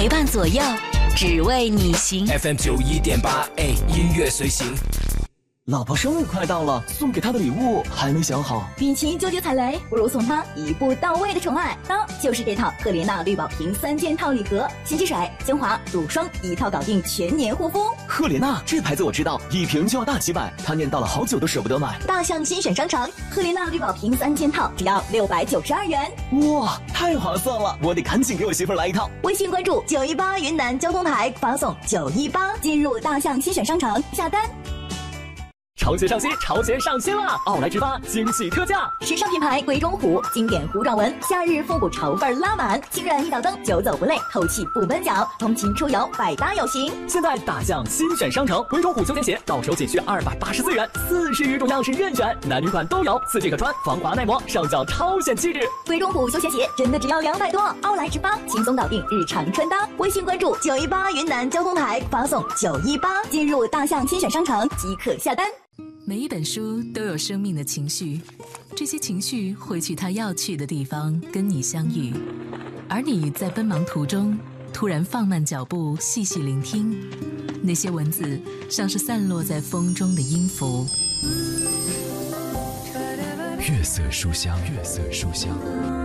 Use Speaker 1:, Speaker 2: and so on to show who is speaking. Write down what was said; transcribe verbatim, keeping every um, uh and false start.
Speaker 1: 陪伴左右，只为你行。
Speaker 2: F M 九一点八，哎，音乐随行。
Speaker 3: 老婆生日快到了，送给她的礼物还没想好。
Speaker 4: 与其纠结踩雷，不如送她一步到位的宠爱。当就是这套赫莲娜绿宝瓶三件套礼盒，洗洗水、精华、乳霜一套搞定全年护肤。
Speaker 3: 赫莲娜这牌子我知道，一瓶就要大几百，她念叨了好久都舍不得买。
Speaker 4: 大象新选商城，赫莲娜绿宝瓶三件套只要六百九十二元。
Speaker 3: 哇，太划算了！我得赶紧给我媳妇儿来一套。
Speaker 4: 微信关注九一八云南交通台，发送九一八进入大象新选商城下单。
Speaker 3: 潮鞋上新，潮鞋上新了！奥莱之发惊喜特价，
Speaker 4: 时尚品牌贵中虎经典糊状纹，夏日复古潮范拉满，轻软一脚蹬，久走不累，透气不闷脚，通勤出游百搭有型。
Speaker 3: 现在大象新选商城，贵中虎休闲鞋到手仅需二百八十四元，四十余种样式任选，男女款都有，四季可穿，防滑耐磨，上脚超显气质。
Speaker 4: 贵中虎休闲鞋真的只要两百多，奥莱之发轻松搞定日常穿搭。微信关注九一八云南交通台，发送九一八进入大象新选商城即可下单。
Speaker 1: 每一本书都有生命的情绪，这些情绪会去它要去的地方跟你相遇，而你在奔忙途中突然放慢脚步，细细聆听，那些文字像是散落在风中的音符。
Speaker 2: 月色书香，月色书香。